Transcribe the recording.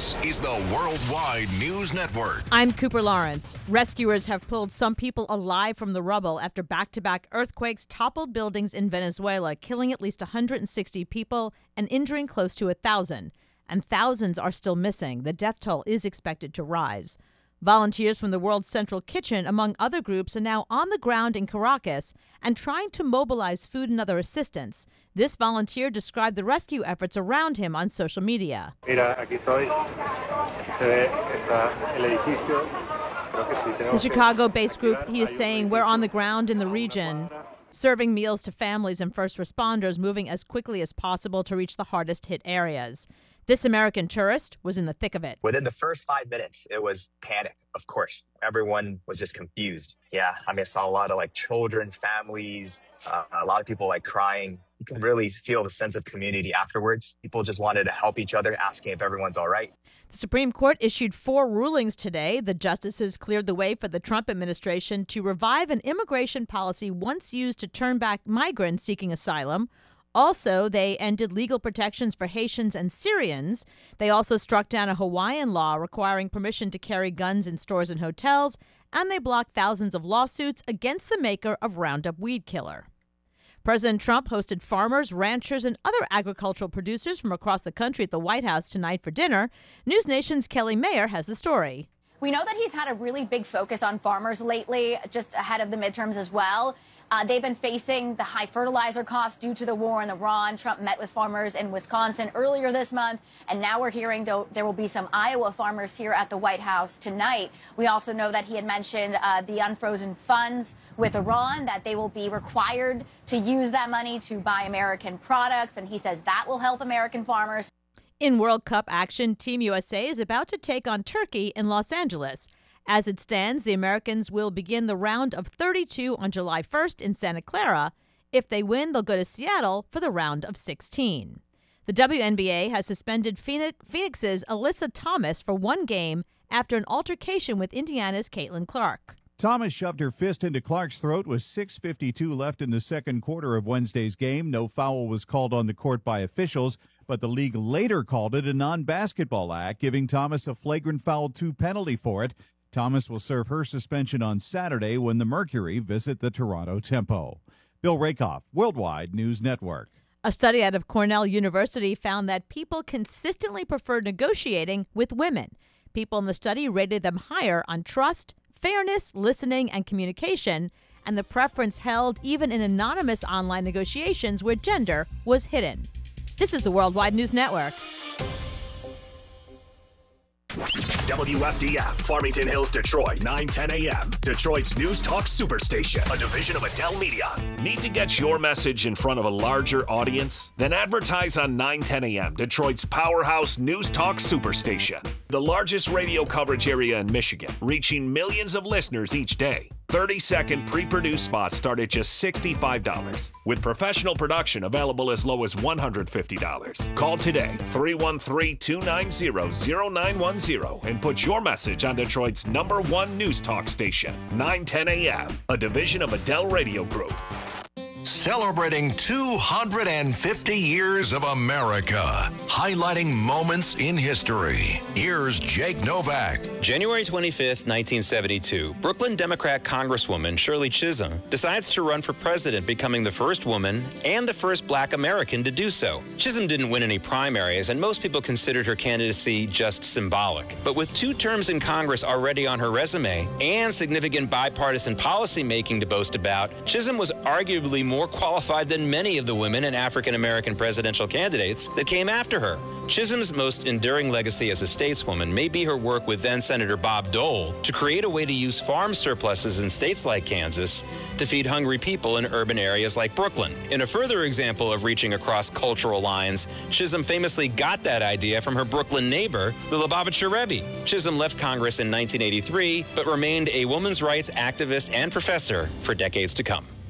This is the Worldwide News Network. I'm Cooper Lawrence. Rescuers have pulled some people alive from the rubble after back-to-back earthquakes toppled buildings in Venezuela, killing at least 160 people and injuring close to 1,000. And thousands are still missing. The death toll is expected to rise. Volunteers from the World Central Kitchen, among other groups, are now on the ground in Caracas and trying to mobilize food and other assistance. This volunteer described the rescue efforts around him on social media. The Chicago-based group, he is saying, we're on the ground in the region, serving meals to families and first responders, moving as quickly as possible to reach the hardest hit areas. This American tourist was in the thick of it. Within the first 5 minutes, it was panic, of course. Everyone was just confused. Yeah, I saw a lot of children, families, a lot of people crying. You can really feel the sense of community afterwards. People just wanted to help each other, asking if everyone's all right. The Supreme Court issued 4 rulings today. The justices cleared the way for the Trump administration to revive an immigration policy once used to turn back migrants seeking asylum. Also, they ended legal protections for Haitians and Syrians. They also struck down a Hawaiian law requiring permission to carry guns in stores and hotels, and they blocked thousands of lawsuits against the maker of Roundup weed killer. President Trump hosted farmers, ranchers, and other agricultural producers from across the country at the White House tonight for dinner. News Nation's Kelly Mayer has the story. We know that he's had a really big focus on farmers lately, just ahead of the midterms as well. They've been facing the high fertilizer costs due to the war in Iran. Trump met with farmers in Wisconsin earlier this month, and now we're hearing there will be some Iowa farmers here at the White House tonight. We also know that he had mentioned the unfrozen funds with Iran, that they will be required to use that money to buy American products, and he says that will help American farmers. In World Cup action, Team USA is about to take on Turkey in Los Angeles. As it stands, the Americans will begin the round of 32 on July 1st in Santa Clara. If they win, they'll go to Seattle for the round of 16. The WNBA has suspended Phoenix's Alyssa Thomas for 1 game after an altercation with Indiana's Caitlin Clark. Thomas shoved her fist into Clark's throat with 6:52 left in the second quarter of Wednesday's game. No foul was called on the court by officials, but the league later called it a non-basketball act, giving Thomas a flagrant foul 2 penalty for it. Thomas will serve her suspension on Saturday when the Mercury visit the Toronto Tempo. Bill Rakoff, Worldwide News Network. A study out of Cornell University found that people consistently prefer negotiating with women. People in the study rated them higher on trust, fairness, listening, and communication, and the preference held even in anonymous online negotiations where gender was hidden. This is the Worldwide News Network. WFDF, Farmington Hills, Detroit, 9:10 a.m. Detroit's News Talk Superstation, a division of Adele Media. Need to get your message in front of a larger audience? Then advertise on 9:10 a.m., Detroit's powerhouse News Talk Superstation. The largest radio coverage area in Michigan, reaching millions of listeners each day. 30-second pre-produced spots start at just $65, with professional production available as low as $150. Call today, 313-290-0910, and put your message on Detroit's #1 news talk station, 910 a.m., a division of Adele Radio Group. Celebrating 250 years of America, highlighting moments in history. Here's Jake Novak. January 25th, 1972, Brooklyn Democrat Congresswoman Shirley Chisholm decides to run for president, becoming the first woman and the first Black American to do so. Chisholm didn't win any primaries, and most people considered her candidacy just symbolic. But with 2 terms in Congress already on her resume and significant bipartisan policy making to boast about, Chisholm was arguably more qualified than many of the women and African-American presidential candidates that came after her. Chisholm's most enduring legacy as a stateswoman may be her work with then-Senator Bob Dole to create a way to use farm surpluses in states like Kansas to feed hungry people in urban areas like Brooklyn. In a further example of reaching across cultural lines, Chisholm famously got that idea from her Brooklyn neighbor, the Lubavitcher Rebbe. Chisholm left Congress in 1983, but remained a women's rights activist and professor for decades to come.